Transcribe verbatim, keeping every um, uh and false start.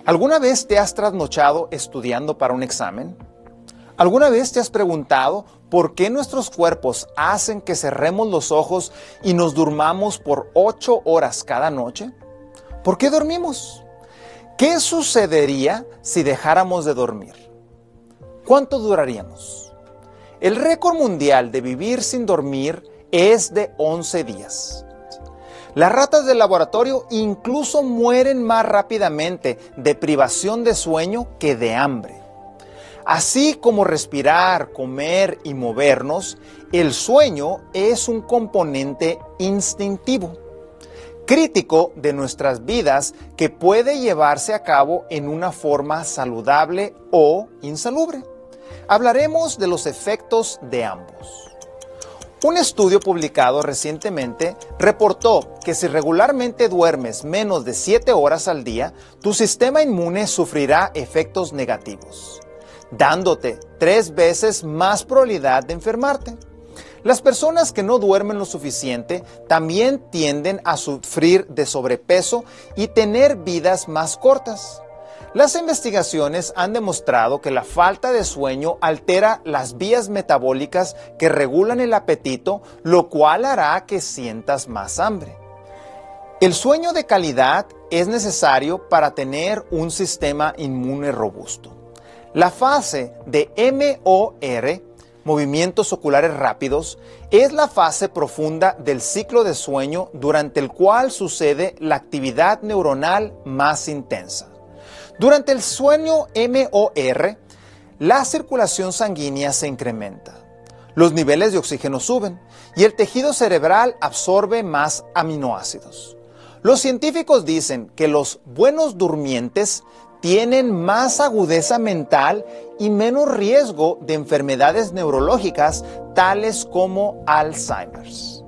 ¿Alguna vez te has trasnochado estudiando para un examen? ¿Alguna vez te has preguntado por qué nuestros cuerpos hacen que cerremos los ojos y nos durmamos por ocho horas cada noche? ¿Por qué dormimos? ¿Qué sucedería si dejáramos de dormir? ¿Cuánto duraríamos? El récord mundial de vivir sin dormir es de once días. Las ratas del laboratorio incluso mueren más rápidamente de privación de sueño que de hambre. Así como respirar, comer y movernos, el sueño es un componente instintivo, crítico de nuestras vidas que puede llevarse a cabo en una forma saludable o insalubre. Hablaremos de los efectos de ambos. Un estudio publicado recientemente reportó que si regularmente duermes menos de siete horas al día, tu sistema inmune sufrirá efectos negativos, dándote tres veces más probabilidad de enfermarte. Las personas que no duermen lo suficiente también tienden a sufrir de sobrepeso y tener vidas más cortas. Las investigaciones han demostrado que la falta de sueño altera las vías metabólicas que regulan el apetito, lo cual hará que sientas más hambre. El sueño de calidad es necesario para tener un sistema inmune robusto. La fase de M O R, movimientos oculares rápidos, es la fase profunda del ciclo de sueño durante el cual sucede la actividad neuronal más intensa. Durante el sueño M O R, la circulación sanguínea se incrementa, los niveles de oxígeno suben y el tejido cerebral absorbe más aminoácidos. Los científicos dicen que los buenos durmientes tienen más agudeza mental y menos riesgo de enfermedades neurológicas tales como Alzheimer's.